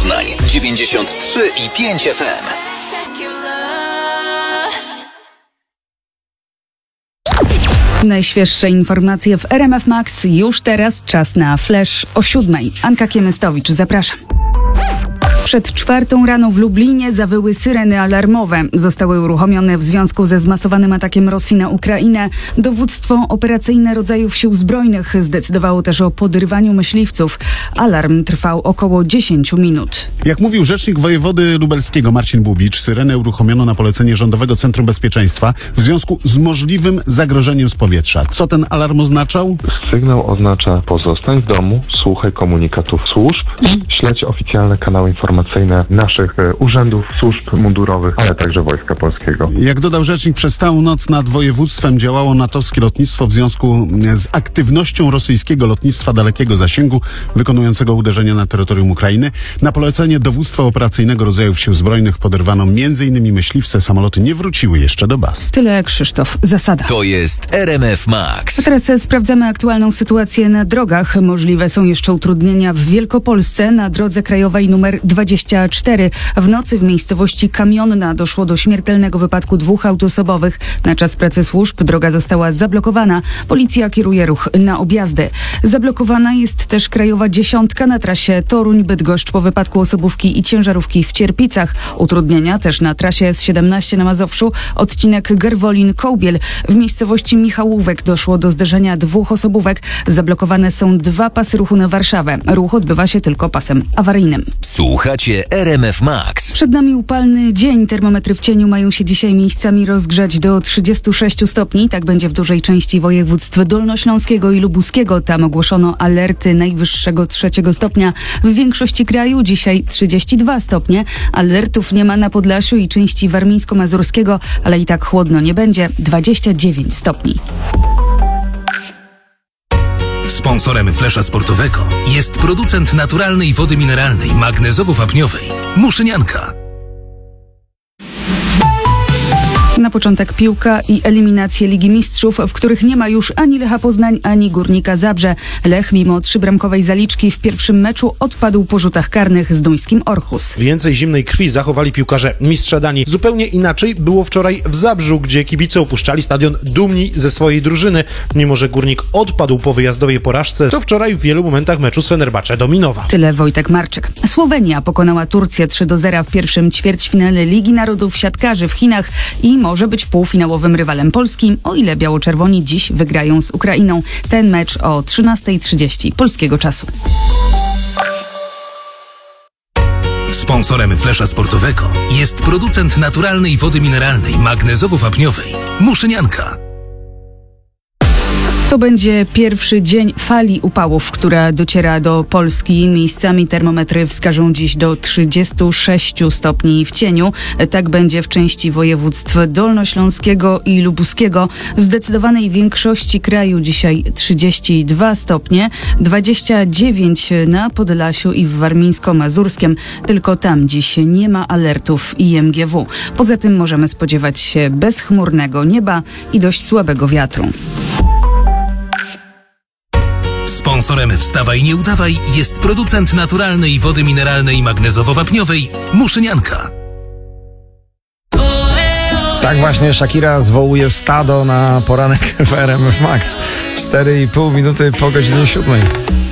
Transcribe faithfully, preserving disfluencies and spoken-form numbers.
Poznań dziewięćdziesiąt trzy i pięć F M. Najświeższe informacje w R M F Max. Już teraz czas na flash o siódmej. Anka Kiemystowicz, zapraszam. Przed czwartą rano w Lublinie zawyły syreny alarmowe. Zostały uruchomione w związku ze zmasowanym atakiem Rosji na Ukrainę. Dowództwo operacyjne rodzajów sił zbrojnych zdecydowało też o podrywaniu myśliwców. Alarm trwał około dziesięć minut. Jak mówił rzecznik wojewody lubelskiego Marcin Bubicz, syrenę uruchomiono na polecenie Rządowego Centrum Bezpieczeństwa w związku z możliwym zagrożeniem z powietrza. Co ten alarm oznaczał? Sygnał oznacza: pozostań w domu, słuchaj komunikatów służb, śledź oficjalne kanały informacyjne naszych urzędów, służb mundurowych, ale także Wojska Polskiego. Jak dodał rzecznik, przez całą noc nad województwem działało natowskie lotnictwo w związku z aktywnością rosyjskiego lotnictwa dalekiego zasięgu wykonującego uderzenia na terytorium Ukrainy. Na polecenie dowództwa operacyjnego rodzajów sił zbrojnych poderwano między innymi myśliwce. Samoloty nie wróciły jeszcze do baz. Tyle Krzysztof Zasada. To jest R M F Max. A teraz sprawdzamy aktualną sytuację na drogach. Możliwe są jeszcze utrudnienia w Wielkopolsce na drodze krajowej numer dwadzieścia cztery. W nocy w miejscowości Kamionna doszło do śmiertelnego wypadku dwóch autosobowych. Na czas pracy służb droga została zablokowana. Policja kieruje ruch na objazdy. Zablokowana jest też krajowa dziesiątka na trasie Toruń-Bydgoszcz po wypadku osobówki i ciężarówki w Cierpicach. Utrudnienia też na trasie S siedemnaście na Mazowszu, odcinek Gerwolin-Kołbiel. W miejscowości Michałówek doszło do zderzenia dwóch osobówek. Zablokowane są dwa pasy ruchu na Warszawę. Ruch odbywa się tylko pasem awaryjnym. Słuchacie R M F Max. Przed nami upalny dzień. Termometry w cieniu mają się dzisiaj miejscami rozgrzać do trzydziestu sześciu stopni. Tak będzie w dużej części województw dolnośląskiego i lubuskiego. Tam ogłoszono alerty najwyższego trzeciego stopnia. W większości kraju dzisiaj trzydzieści dwa stopnie. Alertów nie ma na Podlasiu i części warmińsko-mazurskiego, ale i tak chłodno nie będzie. dwadzieścia dziewięć stopni. Sponsorem Flesza Sportowego jest producent naturalnej wody mineralnej magnezowo-wapniowej Muszynianka. Na początek piłka i eliminacje Ligi Mistrzów, w których nie ma już ani Lecha Poznań, ani Górnika Zabrze. Lech mimo trzybramkowej zaliczki w pierwszym meczu odpadł po rzutach karnych z duńskim Orhus. Więcej zimnej krwi zachowali piłkarze mistrza Danii. Zupełnie inaczej było wczoraj w Zabrzu, gdzie kibice opuszczali stadion dumni ze swojej drużyny. Mimo że Górnik odpadł po wyjazdowej porażce, to wczoraj w wielu momentach meczu z Fenerbahce dominował. Tyle Wojtek Marczyk. Słowenia pokonała Turcję trzy do zera w pierwszym ćwierćfinale Ligi Narodów siatkarzy w Chinach i może być półfinałowym rywalem polskim, o ile biało-czerwoni dziś wygrają z Ukrainą. Ten mecz o trzynasta trzydzieści polskiego czasu. Sponsorem Flesza Sportowego jest producent naturalnej wody mineralnej magnezowo-wapniowej Muszynianka. To będzie pierwszy dzień fali upałów, która dociera do Polski. Miejscami termometry wskażą dziś do trzydziestu sześciu stopni w cieniu. Tak będzie w części województw dolnośląskiego i lubuskiego. W zdecydowanej większości kraju dzisiaj trzydzieści dwa stopnie, dwadzieścia dziewięć na Podlasiu i w warmińsko-mazurskiem. Tylko tam dziś nie ma alertów I M G W. Poza tym możemy spodziewać się bezchmurnego nieba i dość słabego wiatru. Sponsorem Wstawaj Nie Udawaj jest producent naturalnej wody mineralnej magnezowo-wapniowej Muszynianka. Tak właśnie Shakira zwołuje stado na poranek w R M F Max. cztery i pół minuty po godzinie siódmej.